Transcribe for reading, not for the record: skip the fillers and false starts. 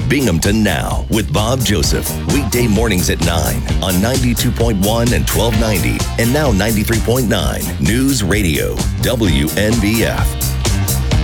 Binghamton Now with Bob Joseph. Weekday mornings at 9 on 92.1 and 1290 and now 93.9 News Radio WNBF.